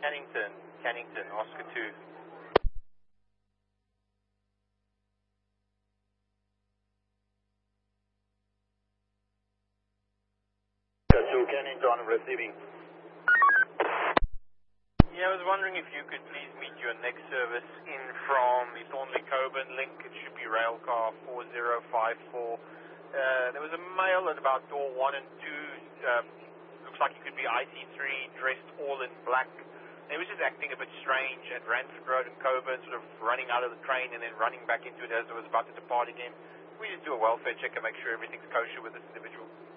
Cannington, Oscar 2. Cannington receiving. Yeah, I was wondering if you could please meet your next service in from the Thornley Coburn link. It should be railcar 4054. There was a male at about door 1 and 2. Looks like he could be IT3, dressed all in black. He was just acting a bit strange at Ranford Road and Coburn, sort of running out of the train and then running back into it as it was about to depart again. We just do a welfare check and make sure everything's kosher with this individual.